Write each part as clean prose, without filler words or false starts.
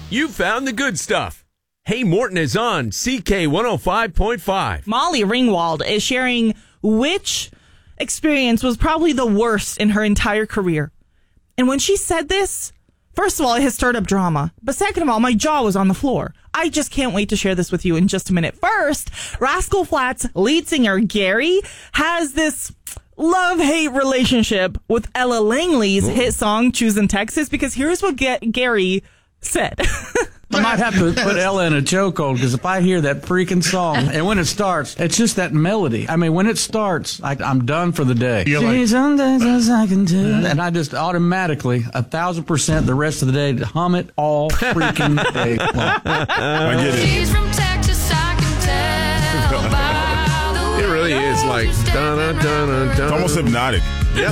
You found the good stuff. Hey Morton is on CK 105.5. Molly Ringwald is sharing which experience was probably the worst in her entire career. And when she said this, first of all, it has stirred up drama. But second of all, my jaw was on the floor. I just can't wait to share this with you in just a minute. First, Rascal Flatts lead singer Gary has this love-hate relationship with Ella Langley's hit song, Choosing Texas, because here's what Gary said. I might have to put Ella in a chokehold, because if I hear that freaking song, and when it starts, it's just that melody. I mean, when it starts, I'm done for the day. Sometimes I can do, and I just automatically, 1,000% the rest of the day, hum it all freaking day long. I get it. She's from Texas, I can tell by the way It really is like dun-dun-dun-dun-dun. It's almost hypnotic. Yep.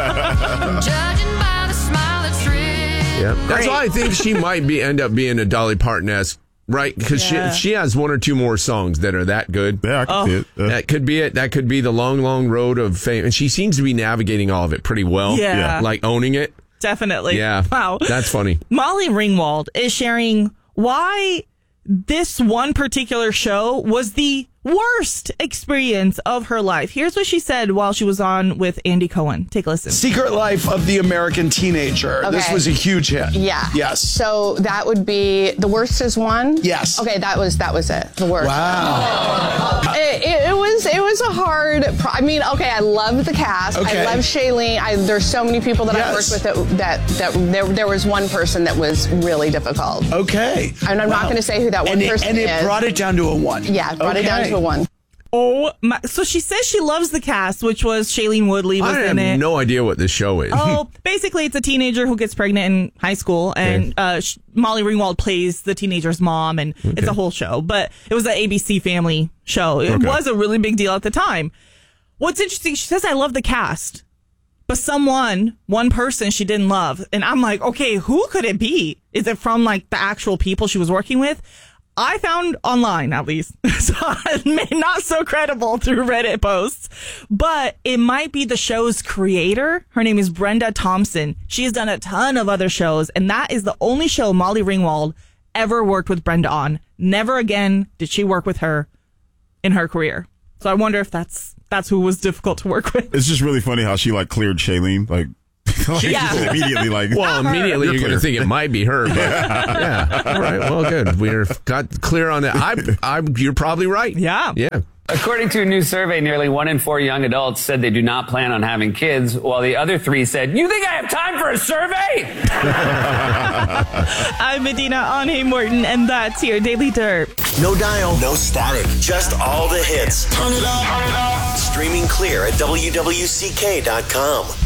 judging by the smile that's real. Yep. That's why I think she might end up being a Dolly Parton-esque, right? Because she has one or two more songs that are that good. Yeah, I can see it. That could be it. That could be the long, long road of fame. And she seems to be navigating all of it pretty well. Yeah. Like owning it. Definitely. Yeah. Wow. That's funny. Molly Ringwald is sharing why this one particular show was the worst experience of her life. Here's what she said while she was on with Andy Cohen. Take a listen. Secret Life of the American Teenager. Okay. This was a huge hit. Yeah. Yes. So that would be the worst is one? Yes. Okay, that was it. The worst. Wow. It was a hard. I mean, okay, I loved the cast. Okay. I love Shailene. There's so many people that Yes. I worked with that there was one person that was really difficult. Okay. And I'm not going to say who that one person is. And it brought it down to a 1. Yeah, it brought it down to a 1. Oh my! So she says she loves the cast, which was Shailene Woodley was I in have it. no idea what this show is. Oh, basically, it's a teenager who gets pregnant in high school, and Molly Ringwald plays the teenager's mom, and it's a whole show. But it was an ABC Family show. It was a really big deal at the time. What's interesting, she says, I love the cast, but one person she didn't love. And I'm like, okay, who could it be? Is it from like the actual people she was working with? I found online, at least, so not so credible through Reddit posts, but it might be the show's creator. Her name is Brenda Thompson. She has done a ton of other shows, and that is the only show Molly Ringwald ever worked with Brenda on. Never again did she work with her in her career. So I wonder if that's who was difficult to work with. It's just really funny how she cleared Shailene, immediately Well, immediately you're going to think it might be her, but yeah. All right, well, good. We're got clear on that. You're probably right. Yeah. According to a new survey, nearly 1 in 4 young adults said they do not plan on having kids, while the other 3 said, "You think I have time for a survey?" I'm Medina on Hey Morton, and that's your Daily Dirt. No dial, no static, just all the hits. Turn it up. Streaming clear at WWCK.com.